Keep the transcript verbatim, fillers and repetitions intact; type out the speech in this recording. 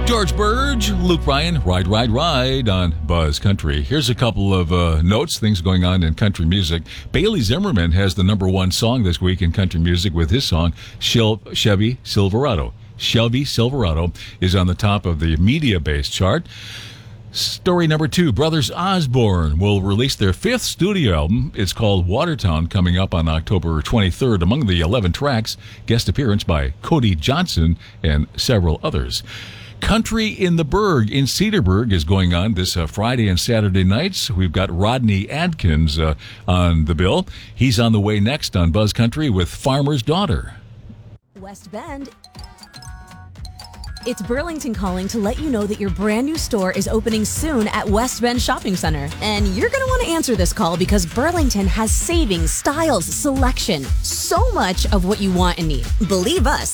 George Burge, Luke Bryan, Ride, Ride, Ride on Buzz Country. Here's a couple of uh, notes, things going on in country music. Bailey Zimmerman has the number one song this week in country music with his song, Shil- Chevy Silverado. Chevy Silverado is on the top of the media-based chart. Story number two, Brothers Osborne will release their fifth studio album. It's called Watertown, coming up on October twenty-third. Among the eleven tracks, guest appearance by Cody Johnson and several others. Country in the Berg in Cedarburg is going on this uh, Friday and Saturday nights. We've got Rodney Adkins uh, on the bill. He's on the way next on Buzz Country with Farmer's Daughter. West Bend. It's Burlington calling to let you know that your brand new store is opening soon at West Bend Shopping Center. And you're going to want to answer this call because Burlington has savings, styles, selection, so much of what you want and need. Believe us,